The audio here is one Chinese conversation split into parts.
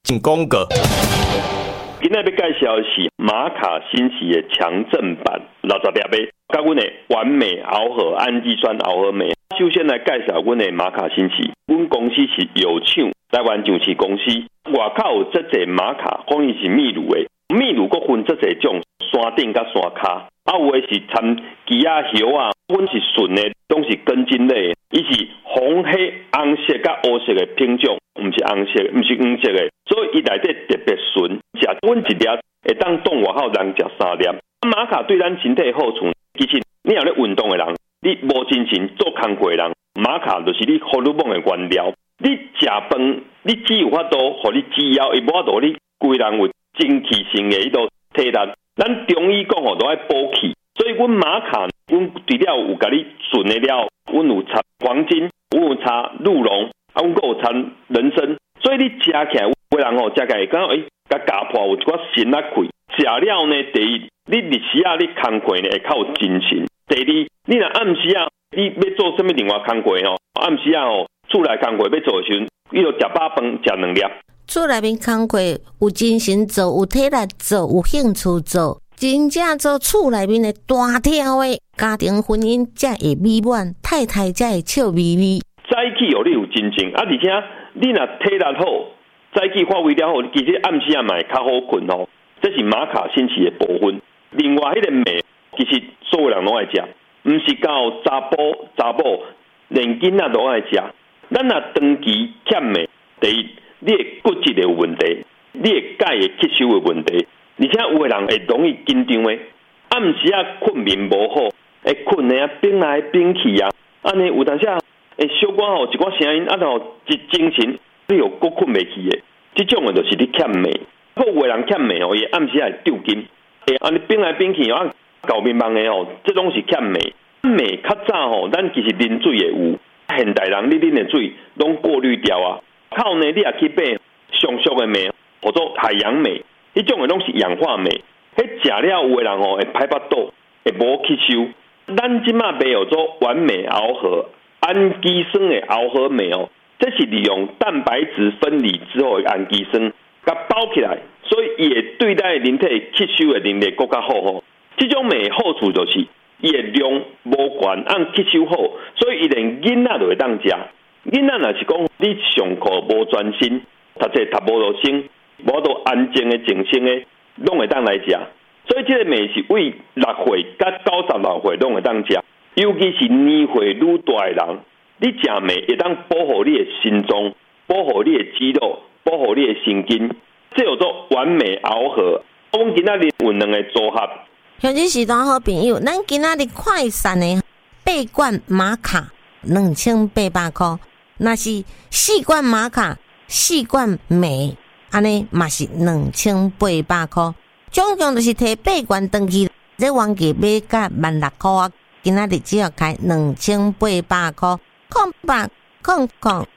请公告。 今天要介绍的是玛卡星期的强震版60粒的，甲阮的完美螯合氨基酸螯合酶。首先来介绍阮的玛卡星期，阮公司是药厂台湾上市公司，外口有这侪玛卡，讲伊是秘鲁的，秘鲁佫分这侪种山顶甲山骹，有的是掺枝啊叶啊，阮是纯的，拢是根茎类的，伊是红黑红色甲黑色的品种，毋是红色，毋是黄色的，所以伊内底特别纯，食阮一粒会当冻外口人食3粒。玛卡对咱身体好处，其实你若咧运动的人，你无精神做工课的人，玛卡就是你荷尔蒙的原料。你食饭，你只有法度，互你只要伊无法度，你规人有精气神的迄种体力。咱中医讲吼，都爱补气，所以阮玛卡，阮除了有甲你纯的了，阮有掺黄金，阮有掺鹿茸，阮佫有掺人参，所以你食起来，有人吼食起来，感觉甲家破有一寡神力气。食了呢，第一，你日时啊，你工课呢会较有精神；第二，你若暗时啊，你要做什么另外工课吼，暗时啊吼，厝内工课要做的时阵，你就食饱饭，食2粒。 厝内面工课有精神做，有体力做，有兴趣做，真正做厝内面的大条的家庭婚姻才会美满，太太才会笑眯眯。 早起哦，你有精神啊，而且你若体力好，早起发挥了好，其实暗时啊嘛会较好困哦。这是玛卡星期的部分。另外，迄个酶其实所有人拢爱食，毋是到查甫连囡仔都爱食。咱若长期欠酶，第一，你的骨质有问题，你的钙的吸收有问题，而且有的人会容易紧张的，暗时啊困眠无好，会困的啊冰来冰去啊，安尼有当时啊会小可吼一寡声音，啊吼一精神你又佫困袂去的，这种的就是你欠酶。有的人欠酶哦，伊暗时会抽筋，安尼冰来冰去哦，搞面茫的哦，这种是欠酶。酶较早吼，咱其实啉水的有，现代人你啉的水拢过滤掉啊。靠呢，你也去买上述的酶，或者海洋酶，迄种的拢是氧化酶。迄食了有的人吼会歹腹肚，会无吸收。咱即马卖有做完美螯合氨基酸的螯合酶哦，这是利用蛋白质分离之后的氨基酸。甲包起来，所以伊会对咱人体吸收的能力更加好吼。这种酶好处就是伊的量无悬，按吸收好，所以伊连囡仔都会当食。囡仔若是讲你上课无专心，读册读无落心，无到安静的静心的，拢会当来食。所以这个酶是为6岁甲96岁拢会当食，尤其是年岁愈大的人，你食酶会当保护你的心脏，保护你的肌肉。保护你的神经，这叫做完美螯合。我们今仔日有2个组合。 像这是当好朋友，咱今仔日快闪的8罐玛卡2800块，那是4罐玛卡4罐镁，安尼嘛是2800块，总共就是摕8罐回去，这原价买甲16000块啊，今仔日只要开2800块，空白空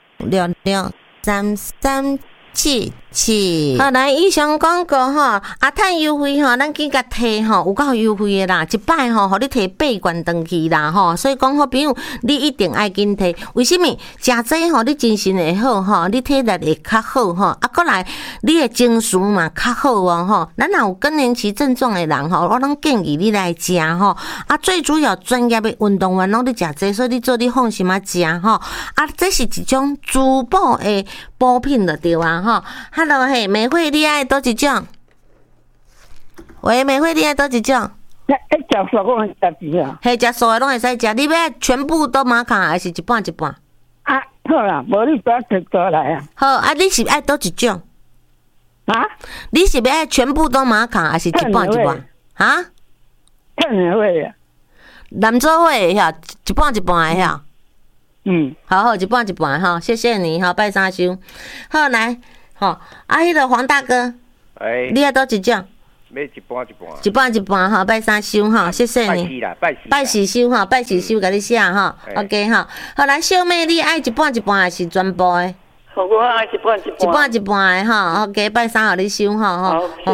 66337。好，来以上广告吼，啊，趁优惠吼，咱紧甲摕吼，有够优惠的啦，一摆吼，互你摕8罐回去啦吼，所以讲好朋友，你一定爱紧摕。为什么？食这吼，你精神会好吼，你体力会较好吼，啊，过来你的情绪嘛较好哦吼。咱若有更年期症状的人吼，我拢建议你来食吼。啊，最主要专业的运动员拢咧食这，所以你做你放心啊食吼。啊，这是一种珠宝的补品就对啊吼。Hello， 嘿，美惠，你爱多一种？喂，美惠，你爱多一种？ 食素我食几啊？ 嘿，食素的拢会使食，你要全部都玛卡，还是一半一半？ 啊，好啦，无你把摕过来啊。 好啊，你是爱多一种？ 啊？ 你是要爱全部都玛卡，还是一半一半？啊？ 看你会啊。 南州会遐一半一半的遐。好，一半一半哈，谢谢你哈，拜三收。好来，好，迄个黄大哥，你爱多一种？ 买一半一半， 一半一半哈，拜三收哈，谢谢你。拜四收哈，拜四收，甲你写哈 ，OK 哈。好来，小妹，你爱一半一半还是全部的？ 我爱一半一半， 一半一半的哈，OK，拜三互你收哈，好，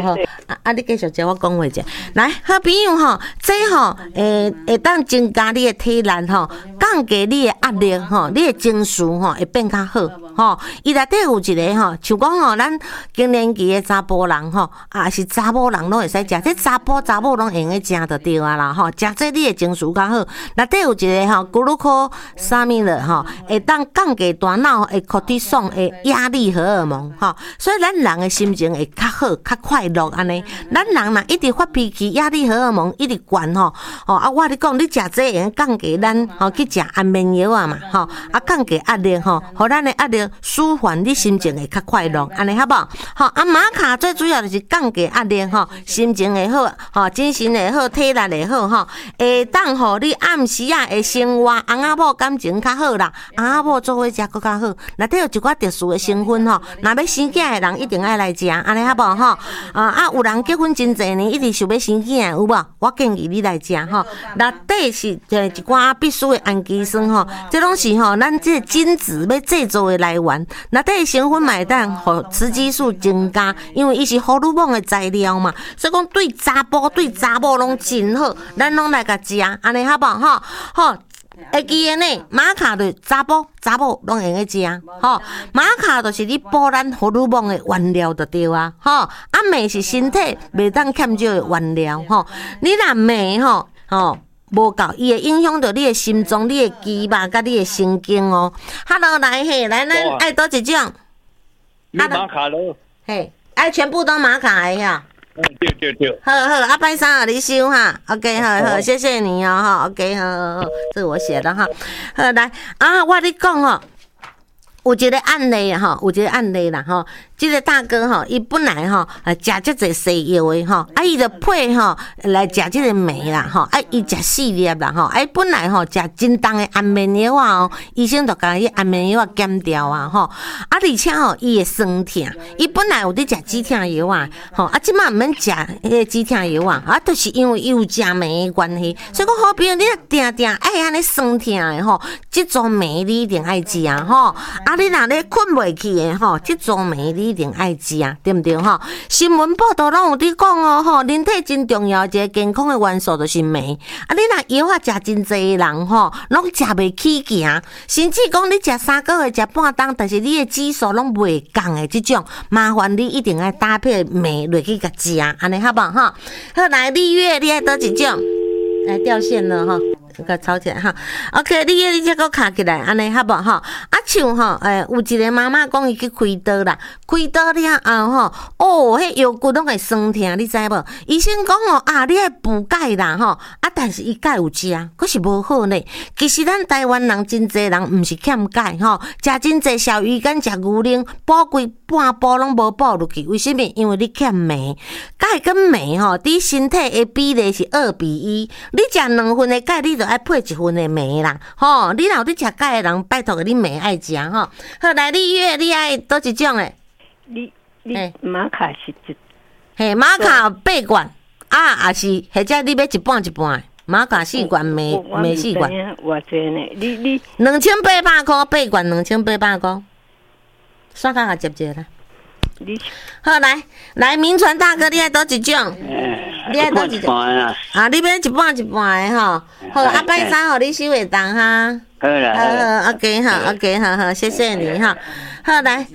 你继续接我讲话者。来，好朋友吼，这吼会当增加你的体力吼，降低你的压力吼，你的情绪吼会变较好吼。伊内底有一个吼，像讲吼，咱更年期的查甫人吼，啊是查某人拢会使食，这查甫拢会用个食就对啊啦吼，食这你的情绪较好。内底有一个吼，咕噜科啥物了吼，会当降低大脑的cortisol的压力荷尔蒙吼，所以咱人的心情会较好、较快乐安尼。咱人若一直发脾气，压力荷尔蒙一直悬吼，我你讲，你食这会降低咱去食安眠药啊嘛吼，降低压力吼，互咱的压力舒缓，你心情会较快乐，安尼好无？吼玛卡最主要就是降低压力吼，心情会好，吼精神会好，体力会好吼，会当互你暗时啊会生活翁仔某感情较好啦，翁仔某做伙食佫较好。内底有一寡特殊的成分吼，若要生囝的人一定爱来食，安尼好无吼？有人结婚真侪年，一直想要生囝，有无？我建议你来食吼。内底是一寡必须的氨基酸吼，这拢是吼咱这精子要制造的来源。内底的成分嘛会当互雌激素增加，因为伊是荷尔蒙的材料嘛，所以讲对查某拢真好，咱拢来甲食，安尼好无吼？吼。会记诶呢，玛卡就查某拢会用个食，吼。玛卡就是你补咱荷尔蒙的原料就对啊，吼。鎂是身体袂当欠少的原料，吼。你若鎂无够，伊会影响到你的心脏、你的肌肉甲你的神经哦。Hello， 来嘿，来咱爱多一种？ 玛卡咯。 嘿，爱全部都玛卡的呀。 对。 好，拜三啊，你收哈 ，OK， 好，谢谢你哦，哈 ，OK， 好，这是我写的哈，好来我跟你讲哦，有一个案例啦哈，这个大哥哈，伊本来哈食这侪西药的哈，伊就配哈来食这个镁啦哈，伊食4粒啦哈，本来哈食真重的安眠药啊，医生就甲伊安眠药减掉啊哈，而且吼伊会酸痛，伊本来有伫食止痛药啊，即摆毋免食迄个止痛药啊，就是因为伊有食镁的关系，所以讲好比你定爱安尼酸痛的吼，这种镁你一定爱食吼，你若咧困袂去的吼，这种镁你一定爱食，对不对吼？新闻报道拢有伫讲哦吼，人体真重要一个健康的元素就是镁。你若药食真济的人吼，拢食袂起行，甚至讲你食3个月食半冬，但是你的指数拢袂降的这种，麻烦你一定要搭配镁落去甲食，安尼好无吼？好来，丽月你爱倒一种？来掉线了吼。个吵起来哈 ，OK， 你这个卡起来，安尼好无吼？像吼，有一个妈妈讲伊去开刀啦，开刀了后吼，迄腰骨拢会酸痛，你知无？医生讲哦，你爱补钙啦吼，但是伊钙有食，可是无好呢。其实咱台湾人真济人毋是欠钙吼，食真济小鱼干、食牛奶，补规半补拢无补落去，为什么？因为你欠镁，钙跟镁吼，伫身体的比例是2:1，你食2份的钙，你就爱配1份的镁啦，吼！你若有伫食钙的人，拜托你镁爱食吼。好，来丽月，你爱倒一种诶？ 你玛卡是一， 嘿，玛卡8罐也是或者你要一半的，玛卡4罐，镁4罐。 我真诶，你 2800块8罐，2800块，刷卡下接一下啦。好，来，民传大哥，你爱倒一种？你爱倒一种？你要一半的吼。好，拜三互你收会当哈。 好啦。 OK， 好，谢谢你哈。好来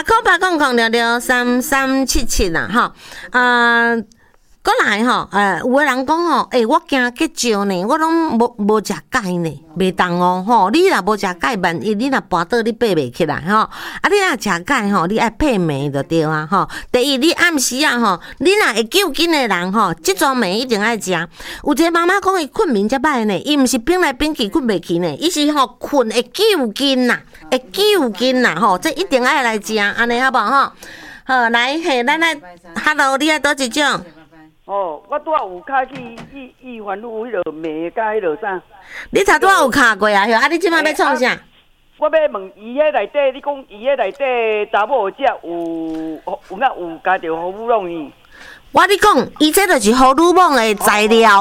，0800663377啦哈。过来吼，有个人讲吼，我惊结石呢，我拢无食钙呢，袂当哦吼。你若无食钙，万一你若跋倒你爬袂起来吼。你若食钙吼，你爱配镁就对啊吼。第一，你暗时啊吼，你若会救紧的人吼，这种镁一定爱食。有一个妈妈讲伊困眠才歹呢，伊毋是变来变去困袂去呢，伊是吼困会救紧呐，吼，这一定爱来食，安尼好无吼？好，来嘿，咱来 ，Hello， 你爱倒一种？ 我拄有卡去医院有迄落镁甲迄落啥？ 你拄有卡过啊？你即摆要创啥？ 我要问伊迄内底，你讲伊迄内底查某只有加着荷尔蒙伊？ 我你讲，伊这就是荷尔蒙的材料。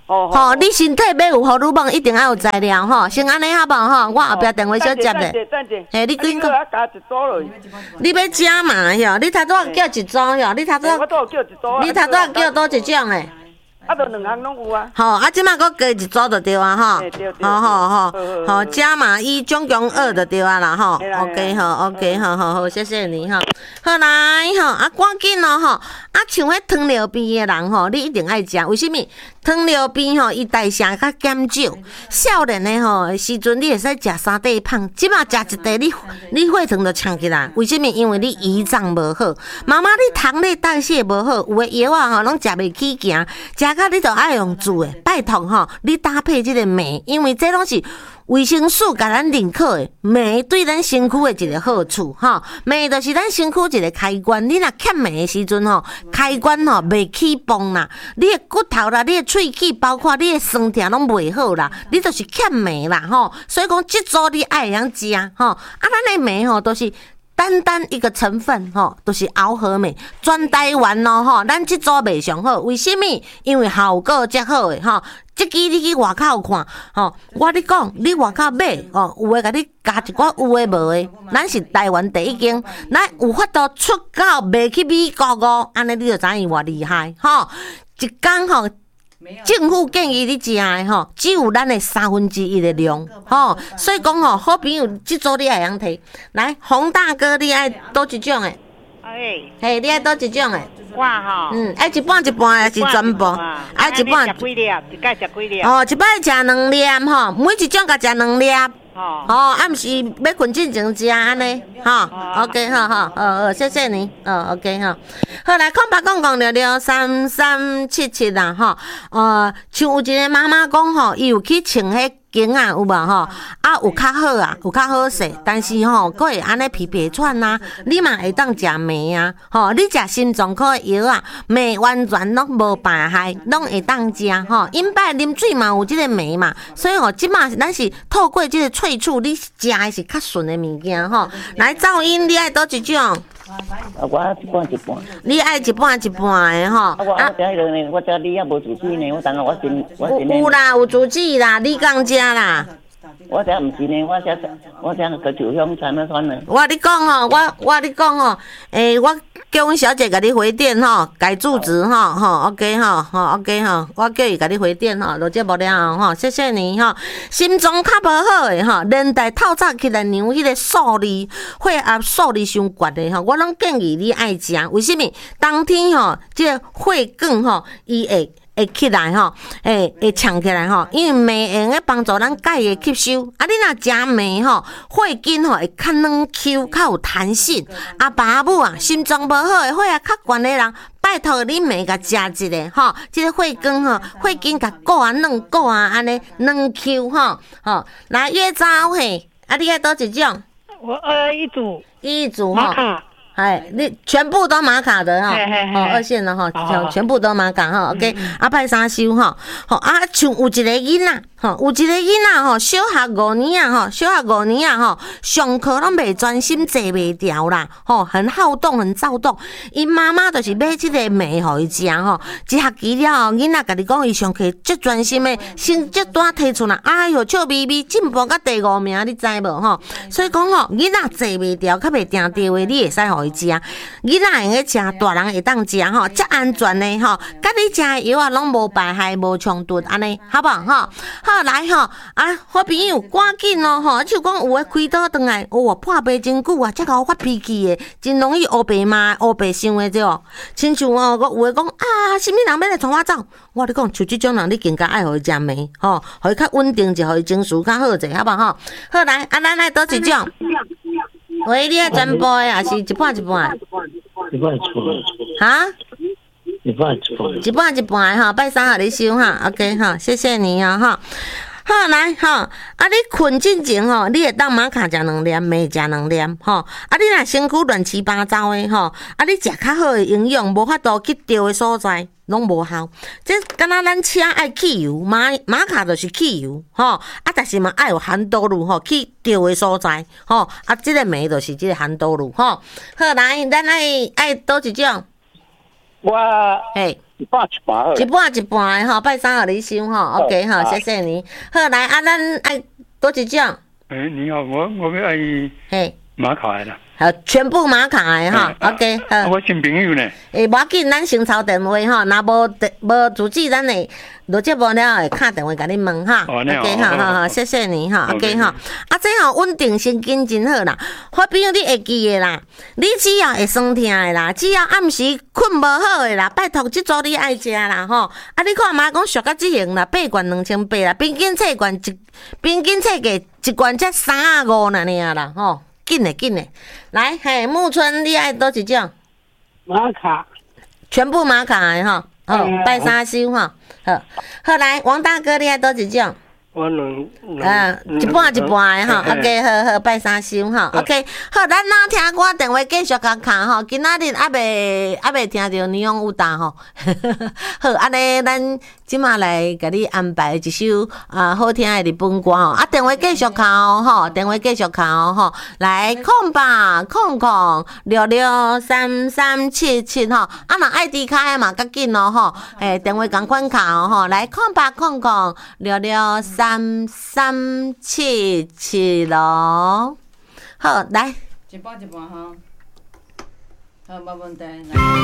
哦， 你身体要有荷尔蒙，一定要有材料吼，先安尼好无吼？我后壁电话小接咧。嘿，你紧讲。 加一组落。 你要加嘛哟？你头拄叫一组哟？你头拄我都有叫一组。 你头拄叫倒一种诶？ 啊，都2项拢有啊。 好，即摆佫加一组就对啊吼。 对。 好，加码1总共2就对啊啦吼。OK 好 ，OK 好，谢谢你吼。好来吼，啊赶紧咯吼，像迄糖尿病的人吼，你一定爱食，为什么？糖尿病吼，伊代谢较减少。少年的吼时阵，你会使食3块胖，即摆食1块，你血糖就呛起来。为什么？因为你胰脏无好，妈妈你糖类代谢无好，有的药啊吼，拢食袂起行，食到你就爱用煮的。拜托吼，你搭配即个镁，因为这拢是维生素甲咱认可的镁，对咱身躯的一个好处吼。镁就是咱身躯一个开关，你若欠镁的时阵吼，开关吼袂起泵啦，你的骨头啦，你的喙齿，包括你的酸痛拢袂好啦，你就是欠镁啦吼。所以讲，这组你爱会晓食吼，啊，咱的镁吼都是。单一个成分吼，都是螯合镁，全台湾咯吼，咱这组袂上好，为什么？因为效果则好诶吼。即支你去外口看吼，我你讲，你外口买哦，有诶甲你加一寡，有诶无诶，咱是台湾第一间，咱有法度出口卖去美国哦，安尼你就知影偌厉害吼。一工吼。政府建议你食的吼，只有咱的1/3的量吼，所以讲吼，好朋友这组你会晓摕。来，洪大哥，你爱倒一种的？嘿，你爱倒一种的？ 我吼， 爱一半还是全部？爱一半。 食几粒？一摆食几粒？ 哦，一摆食2粒吼，每一种甲食2粒。哦，啊，毋是要困之前食安尼，吼 ，OK， 好，谢谢你，OK， 好来，0800663377啦，吼，像有一个妈妈讲吼，伊有去称迄经啊，有无吼？啊，有较好啊，有较好势，但是吼，佫会安尼皮喘啊，你嘛会当食镁啊，吼，你食心脏科的药啊，镁完全拢无败害，拢会当食吼，因摆啉水嘛有即个镁嘛，所以吼，即马咱是透过即个萃取，你食的是较顺的物件吼。来，噪音你爱倒一种？ 我一半。 你爱一半的吼？ 我这个呢，我这里也无自己呢，我等下我有啦，有自己啦，你讲食啦。 我这毋是呢，我这个酒香传了传了。 我你讲吼，我你讲吼，我叫阮小姐甲你回电吼，改住址吼 ，OK 吼 ，OK 吼，我叫伊甲你回电吼，录节目了吼，谢谢你吼。心脏较无好诶吼，年代透早起来量迄个数字，血压数字伤悬诶吼，我拢建议你爱食，为什么？冬天吼，即个血管吼，伊会起来吼，会呛起来吼，因为镁会用来帮助咱钙的吸收。啊，你若食镁吼，血筋吼会较软 Q， 较有弹性。啊，爸母啊，心脏无好的，血压较悬的人，拜托你镁甲食一个吼，即个血管吼，血筋甲固啊软固啊安尼软 Q 吼，来月早嘿，啊，你爱倒一种？ 我一组吼。你全部都玛卡的哈，2线的哈，全部都玛卡哈 ，OK， 派三收哈，像有一个囡仔，有一个囡仔吼，小学5年啊吼，上课拢袂专心，坐袂调啦，很好动，很躁动。伊妈妈就是买即个镁互伊食吼，一学期了后，囡仔甲你讲伊上课足专心的，成绩单摕出来，哎哟，笑眯眯，进步到第5名，你知无吼？所以讲吼，囡仔坐袂调，较袂定调的，你会使互伊食，囡仔会用食，大人会当食吼，则安全的吼，甲你食的药啊，拢无败害，无冲突，安尼好不好？好来吼，好朋友赶紧咯吼，就讲有诶开刀转来，破病真久啊，才甲我发脾气的，真容易黑白骂、黑白想的对哦。亲像有诶讲什么人要来带我走，我你讲像这种人，你更加爱互伊食镁吼，互伊较稳定者，互伊情绪较好者，好不好？好来，咱来倒一种。喂，你爱全部的，还是一半？ 一半。 哈？ 一半的哈，拜3号你收哈 ，OK 哈，谢谢你啊哈。好来吼，你困之前吼，你会当玛卡食2粒，镁食2粒吼。你若身躯乱七八糟的吼，你食较好的营养，无法度去对的所在，拢无效。这敢若咱车爱汽油，玛卡就是汽油吼。但是嘛爱有含导率吼，去对的所在吼。这个镁就是这个含导率吼。好来，咱爱倒一种。 我嘿， 一半一半好。 一半一半的吼，拜三互你收吼 ，OK 吼，谢谢你。好，来啊，咱爱多一种。 你好，我要爱嘿， 马卡的啦。 好，全部马卡的哈 ，OK， 好。 我新朋友呢？ 无要紧，咱先抄电话吼，若无主旨，咱会录节目了会敲电话甲你问哈。OK， 好，谢谢你哈 ，OK 哈。啊，这吼稳定神经真好啦，好朋友你会记的啦，你只要会酸痛的啦，只要暗时困无好的啦，拜托这组你爱食啦吼。啊，你看嘛，讲俗到这型啦，8罐2800啦，平均册价一罐才35呢啦吼。紧嘞，来，嘿，木村，你爱多一种？ 玛卡， 全部玛卡的哈，拜三收哈，好，来，王大哥，你爱多一种？ 我两一半的哈 ，OK， 好，拜三收哈 ，OK， 好，咱哪听歌电话继续甲敲吼，今仔日还袂听到霓虹舞蹈吼，好，安尼咱即马来甲你安排一首好听的日本歌吼，啊，电话继续敲吼，电话继续敲吼，来0800663377吼，啊，若爱滴卡的嘛，较紧咯吼，电话共款敲吼，来0800663377咯，好，来， 一半哈，好，没问题。